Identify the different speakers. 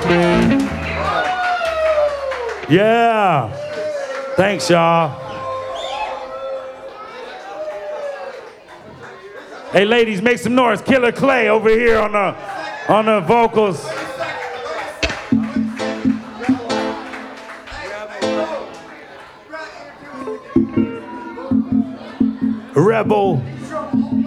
Speaker 1: Yeah. Thanks, y'all. Hey, ladies, make some noise. Killer Clay over here on the vocals. Rebel.